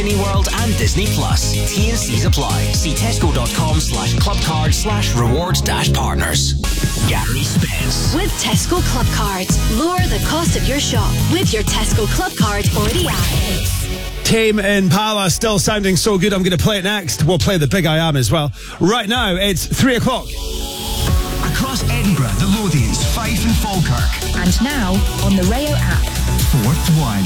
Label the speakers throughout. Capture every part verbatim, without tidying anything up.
Speaker 1: Disney World and Disney Plus. T and C's apply. See tesco.com slash clubcard slash rewards dash partners. Gary Spence.
Speaker 2: With Tesco Club Cards, lower the cost of your shop with your Tesco Club Card or the app.
Speaker 3: Tame Impala, still sounding so good. I'm going to play it next. We'll play the Big I Am as well. Right now, it's three o'clock.
Speaker 1: Across Edinburgh, the Lothians, Fife and Falkirk.
Speaker 4: And now on the Rayo app.
Speaker 1: Fourth one.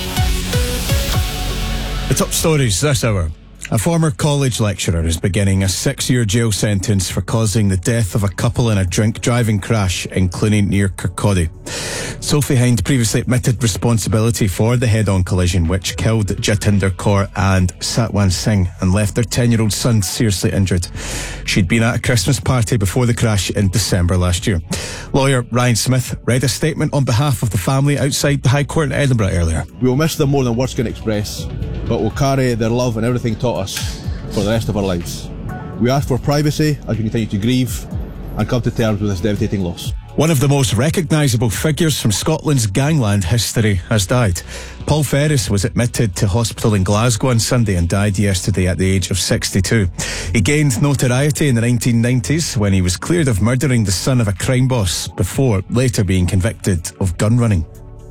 Speaker 5: The top stories this hour. A former college lecturer is beginning a six-year jail sentence for causing the death of a couple in a drink-driving crash in Cluny near Kirkcaldy. Sophie Hind previously admitted responsibility for the head-on collision which killed Jatinder Kaur and Satwan Singh and left their ten-year-old son seriously injured. She'd been at a Christmas party before the crash in December last year. Lawyer Ryan Smith read a statement on behalf of the family outside the High Court in Edinburgh earlier.
Speaker 6: We will miss them more than words can express, but we'll carry their love and everything taught us for the rest of our lives. We ask for privacy as we continue to grieve and come to terms with this devastating loss.
Speaker 5: One of the most recognisable figures from Scotland's gangland history has died. Paul Ferris was admitted to hospital in Glasgow on Sunday and died yesterday at the age of sixty-two. He gained notoriety in the nineteen nineties when he was cleared of murdering the son of a crime boss before later being convicted of gun running.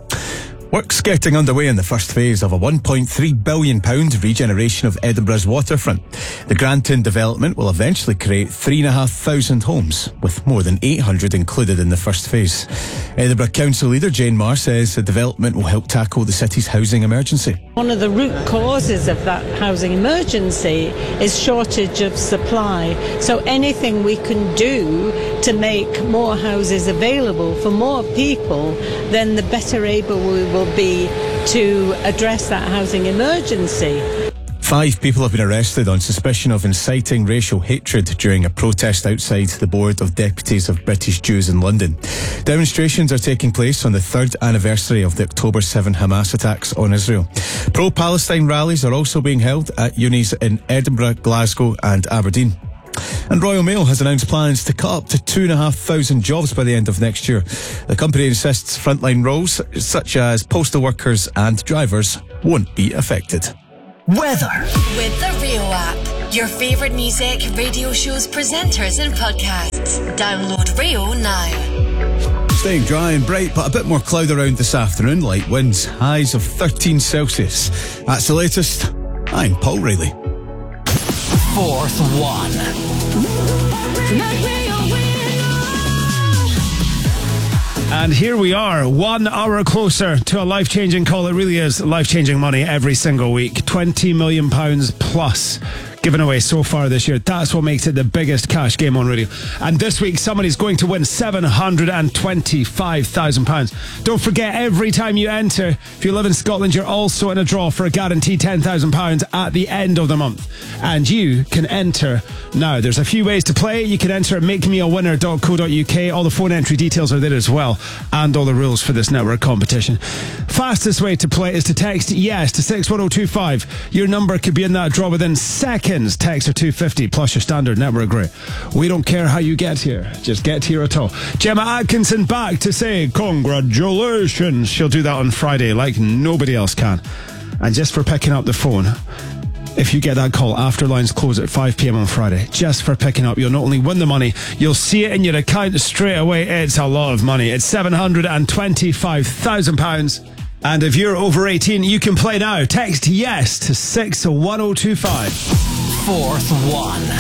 Speaker 5: Work's getting underway in the first phase of a one point three billion pounds regeneration of Edinburgh's waterfront. The Granton development will eventually create three thousand five hundred homes, with more than eight hundred included in the first phase. Edinburgh Council leader Jane Marr says the development will help tackle the city's housing emergency.
Speaker 7: One of the root causes of that housing emergency is shortage of supply. So anything we can do to make more houses available for more people, then the better able we will be to address that housing emergency.
Speaker 5: Five people have been arrested on suspicion of inciting racial hatred during a protest outside the Board of Deputies of British Jews in London. Demonstrations are taking place on the third anniversary of the October seventh Hamas attacks on Israel. Pro-Palestine rallies are also being held at unis in Edinburgh, Glasgow and Aberdeen. And Royal Mail has announced plans to cut up to two and a half thousand jobs by the end of next year. The company insists frontline roles, such as postal workers and drivers, won't be affected.
Speaker 1: Weather.
Speaker 2: With the Rayo app, your favourite music, radio shows, presenters and podcasts. Download Rayo now.
Speaker 5: Staying dry and bright, but a bit more cloud around this afternoon. Light winds, highs of thirteen Celsius. That's the latest. I'm Paul Reilly.
Speaker 1: Fourth one.
Speaker 3: And here we are, one hour closer to a life-changing call. It really is life-changing money every single week. twenty million pounds plus given away so far this year. That's what makes it the biggest cash game on radio. And this week, somebody's going to win seven hundred twenty-five thousand pounds. Don't forget, every time you enter, if you live in Scotland, you're also in a draw for a guaranteed ten thousand pounds at the end of the month. And you can enter now. There's a few ways to play. You can enter at make me a winner dot co dot uk. All the phone entry details are there as well, and all the rules for this network competition. Fastest way to play is to text yes to six one oh two five. Your number could be in that draw within seconds. Text are two fifty plus your standard network rate. We don't care how you get here, just get here at all. Gemma Atkinson back to say congratulations. She'll do that on Friday like nobody else can. And just for picking up the phone, if you get that call after lines close at five p.m. on Friday, just for picking up, you'll not only win the money, you'll see it in your account straight away. It's a lot of money. It's seven hundred twenty-five thousand pounds. And if you're over eighteen, you can play now. Text yes to six one oh two five.
Speaker 1: Fourth one.